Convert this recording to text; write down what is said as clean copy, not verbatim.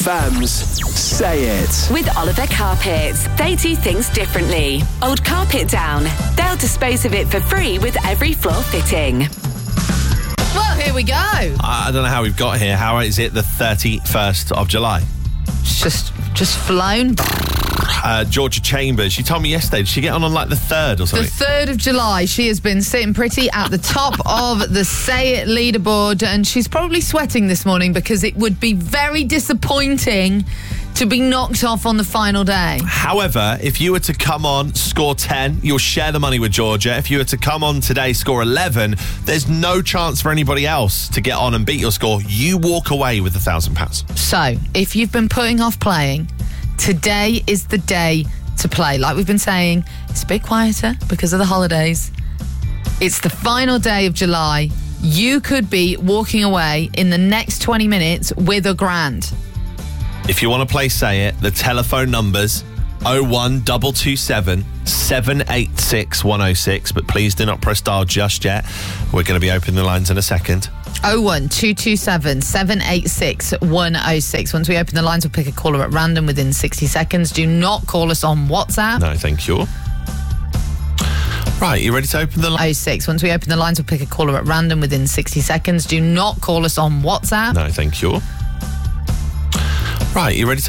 Fams, say it. With Oliver Carpets. They do things differently. Old carpet down. They'll dispose of it for free with every floor fitting. Well, here we go. I don't know how we've got here. How is it the 31st of July? Just flown. Georgia Chambers, she told me yesterday, did she get on like the 3rd or something? The 3rd of July. She has been sitting pretty at the top of the Say It leaderboard, and she's probably sweating this morning because it would be very disappointing to be knocked off on the final day. However, if you were to come on, score 10, you'll share the money with Georgia. If you were to come on today, score 11, there's no chance for anybody else to get on and beat your score. You walk away with £1,000. So, if you've been putting off playing, today is the day to play. Like we've been saying, it's a bit quieter because of the holidays. It's the final day of July. You could be walking away in the next 20 minutes with £1,000. If you want to play Say It, the telephone number's 01227 786 106, but please do not press dial just yet. We're going to be opening the lines in a second. 01227 786 106. Once we open the lines, we'll pick a caller at random within 60 seconds. Do not call us on WhatsApp. No, thank you. Right, you ready to open the line? 06. Once we open the lines, we'll pick a caller at random within 60 seconds. Do not call us on WhatsApp. No, thank you. Right, you ready to